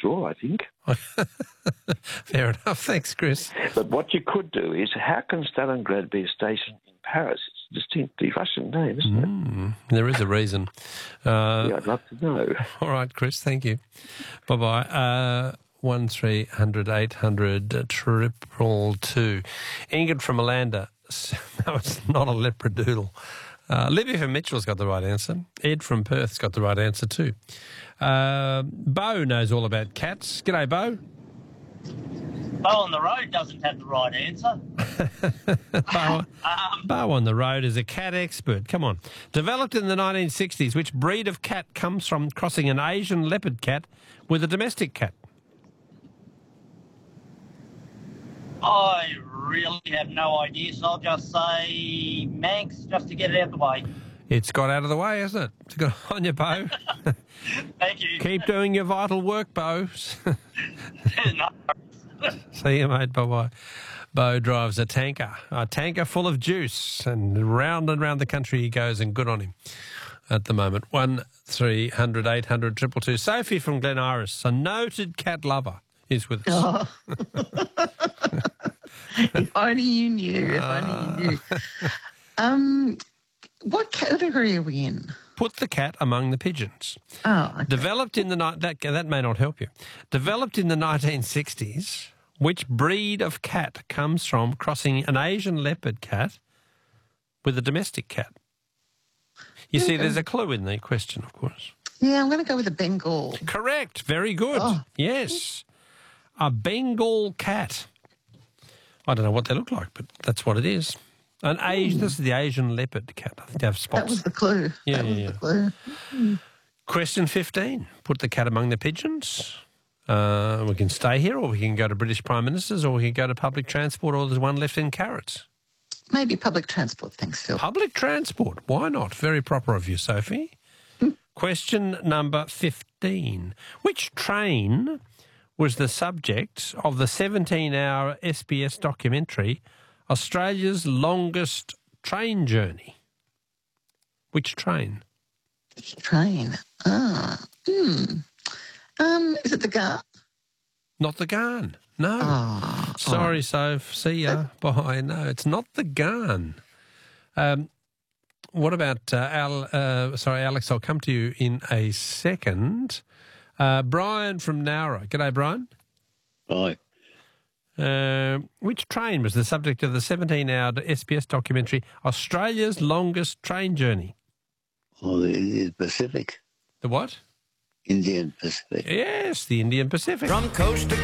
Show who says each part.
Speaker 1: straw, I think.
Speaker 2: Fair enough. Thanks, Chris.
Speaker 1: But what you could do is, how can Stalingrad be a station in Paris? It's a distinctly Russian name, isn't it?
Speaker 2: There is a reason.
Speaker 1: Yeah, I'd love to know.
Speaker 2: All right, Chris, thank you. Bye-bye. 1300 800 222. Ingrid from Alanda. No, it's not a leopardoodle. Libby from Mitchell's got the right answer. Ed from Perth's got the right answer too. Bo knows all about cats. G'day, Bo.
Speaker 3: Bo on the road doesn't have the right answer.
Speaker 2: Bo on the road is a cat expert. Come on. Developed in the 1960s, which breed of cat comes from crossing an Asian leopard cat with a domestic cat?
Speaker 3: I really have no idea, so I'll just say Manx just to get it out of the way.
Speaker 2: It's got out of the way, hasn't it? It's got on you, Bo.
Speaker 3: Thank you.
Speaker 2: Keep doing your vital work, Bo.
Speaker 3: No.
Speaker 2: See you, mate. Bye-bye. Bo drives a tanker full of juice, and round the country he goes, and good on him at the moment. 1300 800 222. Sophie from Glen Iris, a noted cat lover, is with us.
Speaker 4: Oh. If only you knew. What category are we in?
Speaker 2: Put the cat among the pigeons.
Speaker 4: Oh, okay.
Speaker 2: Developed in the that may not help you. Developed in the 1960s, which breed of cat comes from crossing an Asian leopard cat with a domestic cat? You see, there's a clue in the question, of course.
Speaker 4: Yeah, I'm going to go with a Bengal.
Speaker 2: Correct. Very good. Oh. Yes. A Bengal cat. I don't know what they look like, but that's what it is. This is the Asian leopard cat. I think they have spots.
Speaker 4: That was the clue.
Speaker 2: Yeah,
Speaker 4: The clue.
Speaker 2: Question 15. Put the cat among the pigeons. We can stay here, or we can go to British Prime Ministers, or we can go to public transport, or there's one left in Carrots.
Speaker 4: Maybe public transport, thanks, Phil.
Speaker 2: Public transport. Why not? Very proper of you, Sophie. Question number 15. Which train was the subject of the 17-hour SBS documentary Australia's Longest Train Journey? Which train?
Speaker 4: Which train? Is it the Garn?
Speaker 2: Not the Garn. No. Sorry, Soph. See ya. Bye. No, it's not the Garn. What about Alex? I'll come to you in a second. Brian from Nowra. G'day, Brian.
Speaker 5: Hi.
Speaker 2: Which train was the subject of the 17-hour SBS documentary Australia's Longest Train Journey?
Speaker 5: Oh, the Indian Pacific.
Speaker 2: The what?
Speaker 5: Indian Pacific.
Speaker 2: Yes, the Indian Pacific.
Speaker 6: From coast to